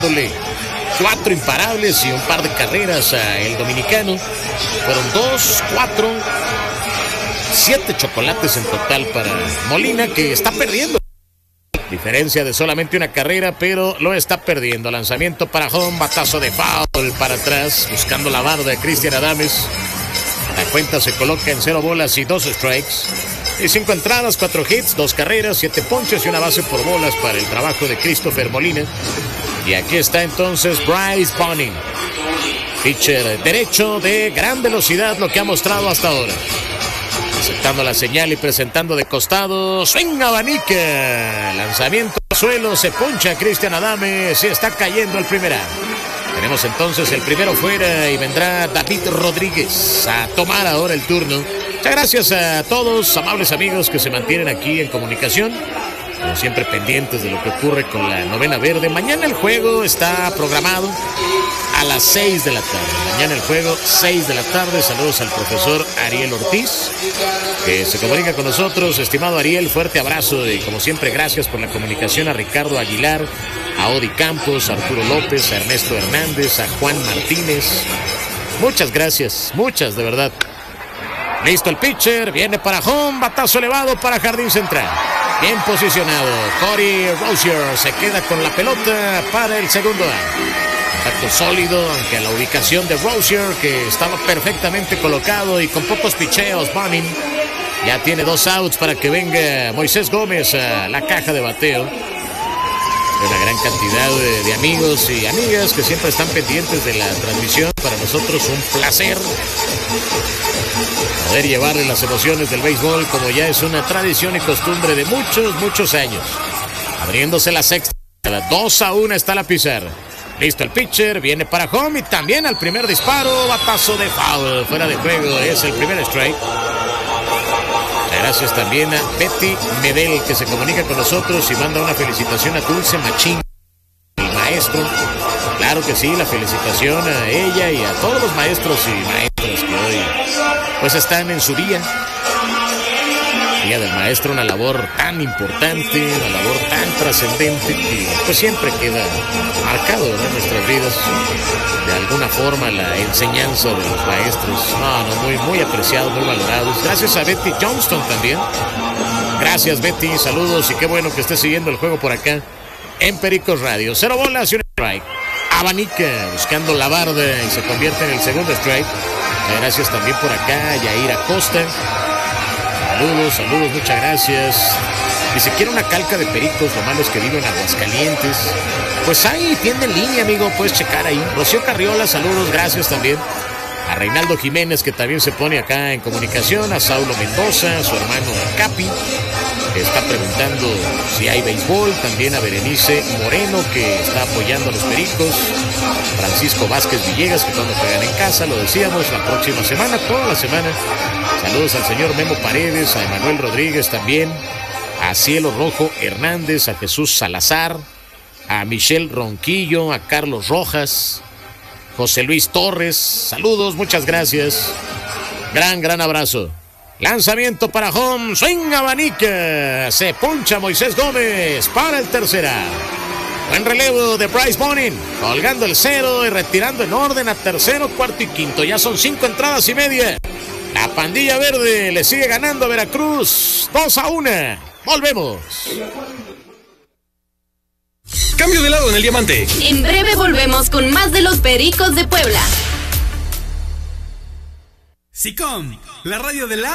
4 imparables y un par de carreras a el dominicano. Fueron 2, 4, 7 chocolates en total para Molina, que está perdiendo. Diferencia de solamente una carrera, pero lo está perdiendo. Lanzamiento para home, batazo de foul para atrás, buscando la barda de Cristian Adames. La cuenta se coloca en 0 bolas y 2 strikes. Y 5 entradas, 4 hits, 2 carreras, 7 ponches y una base por bolas para el trabajo de Christopher Molina. Y aquí está entonces Bryce Bonning, pitcher derecho de gran velocidad, lo que ha mostrado hasta ahora. Aceptando la señal y presentando de costado, swing abanica, lanzamiento al suelo, se poncha Cristian Adames y está cayendo el primer out. Tenemos entonces el primero fuera y vendrá David Rodríguez a tomar ahora el turno. Muchas gracias a todos, amables amigos que se mantienen aquí en comunicación, como siempre pendientes de lo que ocurre con la novena verde. Mañana el juego está programado a las 6 de la tarde. Mañana el juego, 6 de la tarde. Saludos al profesor Ariel Ortiz, que se comunica con nosotros. Estimado Ariel, fuerte abrazo y como siempre gracias por la comunicación a Ricardo Aguilar, a Odi Campos, a Arturo López, a Ernesto Hernández, a Juan Martínez. Muchas gracias, muchas de verdad. Listo el pitcher, viene para home, batazo elevado para jardín central. Bien posicionado, Cody Rozier se queda con la pelota para el segundo out. Contacto sólido, aunque a la ubicación de Rozier, que estaba perfectamente colocado y con pocos picheos. Bonning ya tiene 2 outs para que venga Moisés Gómez a la caja de bateo. Una gran cantidad de amigos y amigas que siempre están pendientes de la transmisión. Para nosotros un placer poder llevarle las emociones del béisbol, como ya es una tradición y costumbre de muchos años. Abriéndose la sexta, 2-1 está la pizarra. Listo el pitcher, viene para home y también al primer disparo, batazo de foul, fuera de juego, es el primer strike. Gracias también a Betty Medel, que se comunica con nosotros y manda una felicitación a Dulce Machín, el maestro. Claro que sí, la felicitación a ella y a todos los maestros y maestras que hoy pues están en su día. Día del maestro, una labor tan importante, una labor tan trascendente que pues siempre queda marcado en nuestras vidas. De alguna forma la enseñanza de los maestros, muy apreciados, muy valorados. Gracias a Betty Johnston también. Gracias Betty, saludos y qué bueno que esté siguiendo el juego por acá en Pericos Radio. 0 bolas y un strike. Abanica buscando la barda y se convierte en el segundo strike. Gracias también por acá Yair Acosta. Saludos, muchas gracias. Dice, quiero una calca de Pericos, lo malo es que vivo en Aguascalientes. Pues ahí, tienda en línea, amigo, puedes checar ahí. Rocío Carriola, saludos, gracias también. A Reinaldo Jiménez, que también se pone acá en comunicación. A Saulo Mendoza, su hermano Capi, que está preguntando si hay béisbol. También a Berenice Moreno, que está apoyando a los Pericos. Francisco Vázquez Villegas, que cuando juegan en casa, lo decíamos, la próxima semana, toda la semana. Saludos al señor Memo Paredes, a Emanuel Rodríguez también, a Cielo Rojo Hernández, a Jesús Salazar, a Michelle Ronquillo, a Carlos Rojas, José Luis Torres. Saludos, muchas gracias. Gran abrazo. Lanzamiento para home, swing abanica, se poncha Moisés Gómez para el tercera. Buen relevo de Bryce Bonning, colgando el 0 y retirando en orden a tercero, cuarto y quinto. Ya son 5 entradas y media. La pandilla verde le sigue ganando a Veracruz 2-1. Volvemos. Cambio de lado en el diamante. En breve volvemos con más de los Pericos de Puebla. SICOM, la radio de la